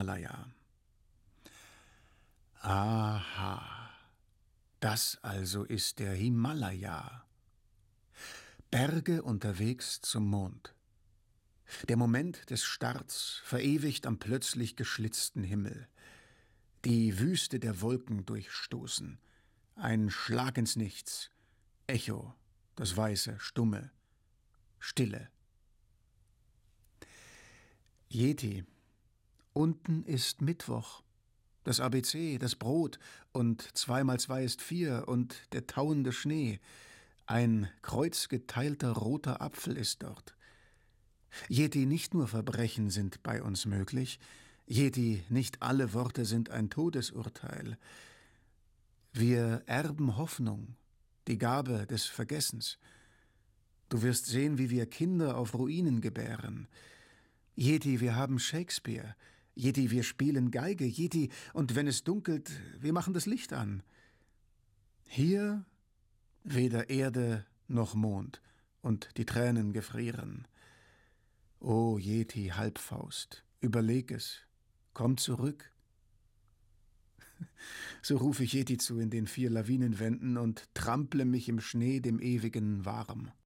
Himalaya. Aha, das also ist der Himalaya. Berge unterwegs zum Mond. Der Moment des Starts verewigt am plötzlich geschlitzten Himmel. Die Wüste der Wolken durchstoßen. Ein Schlag ins Nichts. Echo, das Weiße, Stumme, Stille. Yeti, unten ist Mittwoch. Das ABC, das Brot und 2 mal 2 ist 4 und der tauende Schnee. Ein kreuzgeteilter roter Apfel ist dort. Yeti, nicht nur Verbrechen sind bei uns möglich. Yeti, nicht alle Worte sind ein Todesurteil. Wir erben Hoffnung, die Gabe des Vergessens. Du wirst sehen, wie wir Kinder auf Ruinen gebären. Yeti, wir haben Shakespeare. Yeti, wir spielen Geige. Yeti, und wenn es dunkelt, wir machen das Licht an. Hier weder Erde noch Mond, und die Tränen gefrieren. O Yeti, Halbfaust, überleg es, komm zurück. So rufe ich Yeti zu in den 4 Lawinenwänden und trample mich im Schnee dem Ewigen warm.